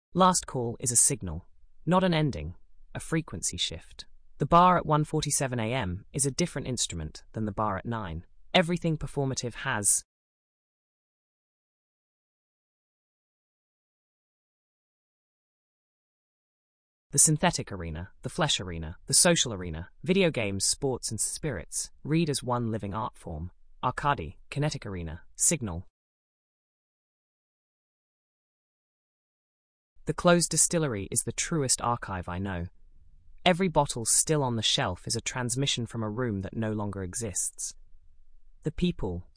Last call is a signal, not an ending, a frequency shift. The bar at 1:47 a.m. is a different instrument than the bar at 9. Everything performative has the synthetic arena, the flesh arena, the social arena, video games, sports and spirits, read as one living art form, arcade, kinetic arena, signal. The closed distillery is the truest archive I know. Every bottle still on the shelf is a transmission from a room that no longer exists. The people,